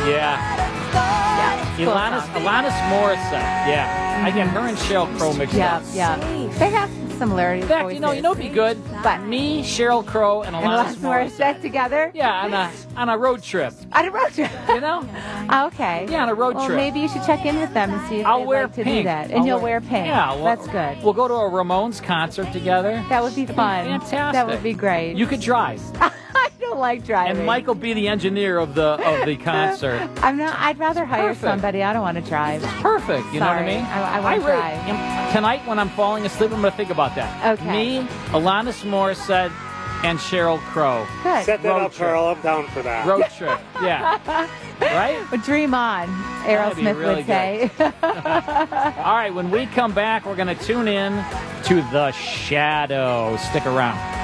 Yeah. Cool Alanis, song. Alanis Morissette. Yeah. I get her and Sheryl Crow mixed up. Yeah. They have some similarities. In fact, voices. you know, it'd be good. But Me, Sheryl Crow, and and Alanis Alanis Morissette together. Yeah, on a road trip. On a road trip. You know? Okay. Yeah, on a road well, trip. Maybe you should check in with them and see if I'll they'd wear like to pink. do that. I'll And you'll wear pink. Yeah, well, That's good. We'll go to a Ramones concert together. That would be fun. Fantastic. That would be great. You could drive, I don't like driving. and Mike will be the engineer of the concert. I'm not. I'd rather hire Perfect. somebody. I don't want to drive. Perfect. You know what I Sorry. mean? I wanna really- drive. Tonight, when I'm falling asleep, I'm going to think about that. Okay. Me, Alanis Morissette, and Sheryl Crow. Good. Set that Road up, trip. Carl. I'm down for that. Road trip. Yeah. Right? Well, dream on, That'd be Aerosmith really would say. All right. When we come back, we're going to tune in to The Shadow. Stick around.